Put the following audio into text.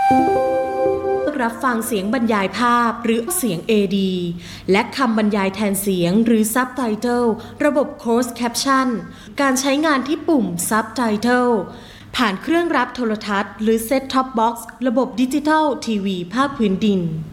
รับฟังเสียงบรรยายภาพหรือเสียง AD และคำบรรยายแทนเสียงหรือ Subtitle ระบบ Closed Caption การใช้งานที่ปุ่ม Subtitle ผ่านเครื่องรับโทรทัศน์หรือ Set Top Box ระบบดิจิทัลทีวีภาคพื้นดิน